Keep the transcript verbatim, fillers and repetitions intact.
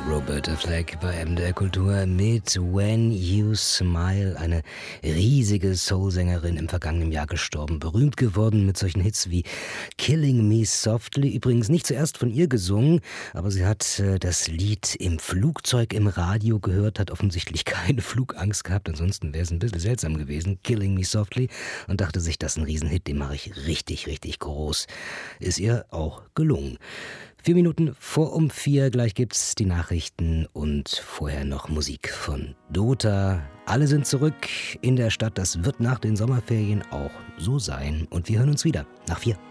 Roberta Flack bei M D R Kultur mit When You Smile, eine riesige Soul-Sängerin, im vergangenen Jahr gestorben, berühmt geworden mit solchen Hits wie Killing Me Softly, übrigens nicht zuerst von ihr gesungen, aber sie hat äh, das Lied im Flugzeug im Radio gehört, hat offensichtlich keine Flugangst gehabt, ansonsten wäre es ein bisschen seltsam gewesen, Killing Me Softly, und dachte sich, das ist ein Riesenhit, den mache ich richtig, richtig groß. Ist ihr auch gelungen. Vier Minuten vor um vier, gleich gibt's die Nachrichten und vorher noch Musik von Dota. Alle sind zurück in der Stadt, das wird nach den Sommerferien auch so sein und wir hören uns wieder nach vier.